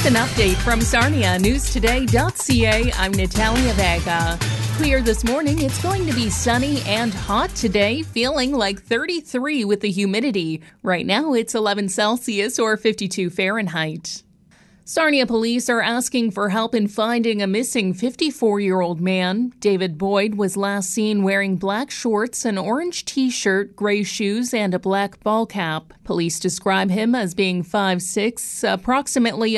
With an update from Sarnia, newstoday.ca, I'm Natalia Vega. Clear this morning. It's going to be sunny and hot today, feeling like 33 with the humidity. Right now, it's 11 Celsius or 52 Fahrenheit. Sarnia police are asking for help in finding a missing 54-year-old man. David Boyd was last seen wearing black shorts, an orange T-shirt, gray shoes, and a black ball cap. Police describe him as being 5'6", approximately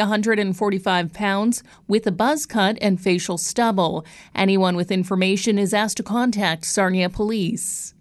145 pounds, with a buzz cut and facial stubble. Anyone with information is asked to contact Sarnia police.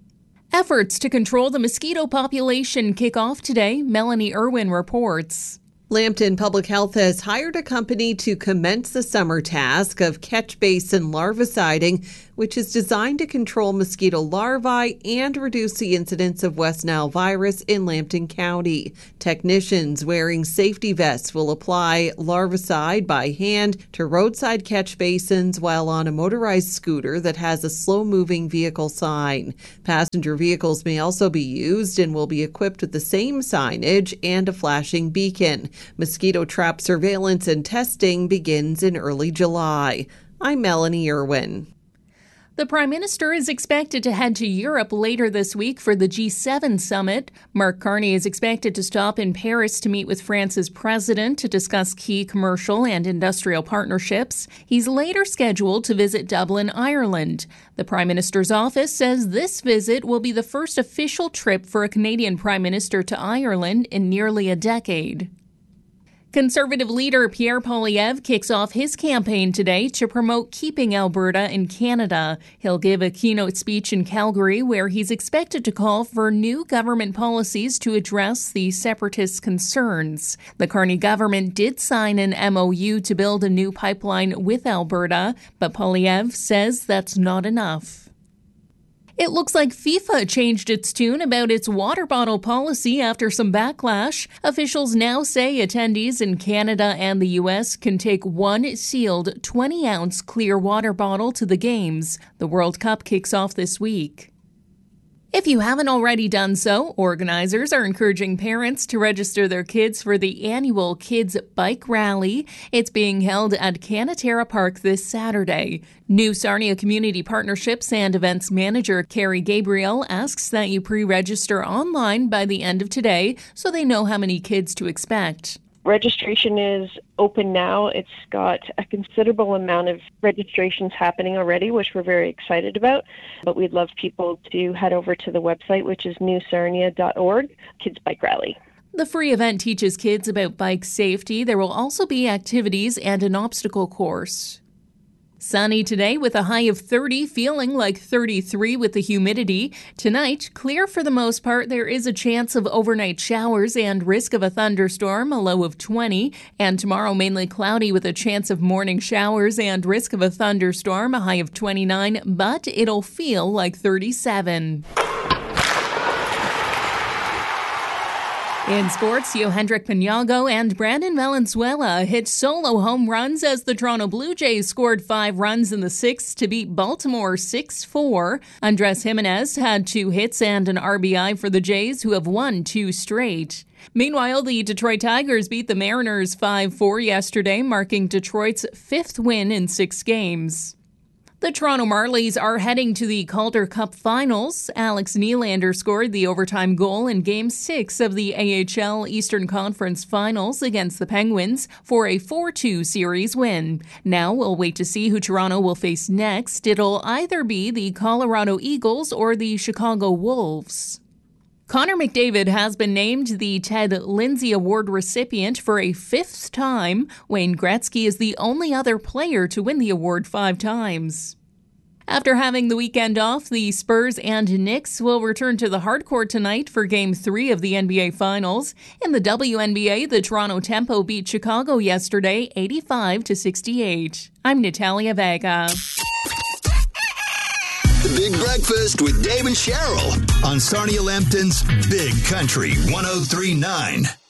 Efforts to control the mosquito population kick off today, Melanie Irwin reports. Lambton Public Health has hired a company to commence the summer task of catch basin larviciding, which is designed to control mosquito larvae and reduce the incidence of West Nile virus in Lambton County. Technicians wearing safety vests will apply larvicide by hand to roadside catch basins while on a motorized scooter that has a slow-moving vehicle sign. Passenger vehicles may also be used and will be equipped with the same signage and a flashing beacon. Mosquito trap surveillance and testing begins in early July. I'm Melanie Irwin. The Prime Minister is expected to head to Europe later this week for the G7 summit. Mark Carney is expected to stop in Paris to meet with France's president to discuss key commercial and industrial partnerships. He's later scheduled to visit Dublin, Ireland. The Prime Minister's office says this visit will be the first official trip for a Canadian Prime Minister to Ireland in nearly a decade. Conservative leader Pierre Poilievre kicks off his campaign today to promote keeping Alberta in Canada. He'll give a keynote speech in Calgary where he's expected to call for new government policies to address the separatists' concerns. The Carney government did sign an MOU to build a new pipeline with Alberta, but Poilievre says that's not enough. It looks like FIFA changed its tune about its water bottle policy after some backlash. Officials now say attendees in Canada and the U.S. can take one sealed 20-ounce clear water bottle to the games. The World Cup kicks off this week. If you haven't already done so, organizers are encouraging parents to register their kids for the annual Kids Bike Rally. It's being held at Canaterra Park this Saturday. New Sarnia Community Partnerships and Events Manager Carrie Gabriel asks that you pre-register online by the end of today so they know how many kids to expect. Registration is open now. It's got a considerable amount of registrations happening already, which we're very excited about. But we'd love people to head over to the website, which is newsarnia.org, Kids Bike Rally. The free event teaches kids about bike safety. There will also be activities and an obstacle course. Sunny today with a high of 30, feeling like 33 with the humidity. Tonight, clear for the most part. There is a chance of overnight showers and risk of a thunderstorm, a low of 20. And tomorrow, mainly cloudy with a chance of morning showers and risk of a thunderstorm, a high of 29, but it'll feel like 37. In sports, Yohendrick Panago and Brandon Valenzuela hit solo home runs as the Toronto Blue Jays scored 5 runs in the 6th to beat Baltimore 6-4. Andres Jimenez had 2 hits and an RBI for the Jays, who have won 2 straight. Meanwhile, the Detroit Tigers beat the Mariners 5-4 yesterday, marking Detroit's 5th win in 6 games. The Toronto Marlies are heading to the Calder Cup Finals. Alex Nylander scored the overtime goal in Game 6 of the AHL Eastern Conference Finals against the Penguins for a 4-2 series win. Now we'll wait to see who Toronto will face next. It'll either be the Colorado Eagles or the Chicago Wolves. Connor McDavid has been named the Ted Lindsay Award recipient for a 5th time. Wayne Gretzky is the only other player to win the award 5 times. After having the weekend off, the Spurs and Knicks will return to the hardcourt tonight for Game 3 of the NBA Finals. In the WNBA, the Toronto Tempo beat Chicago yesterday 85-68. I'm Natalia Vega. The Big Breakfast with Dave and Cheryl on Sarnia Lambton's Big Country 103.9.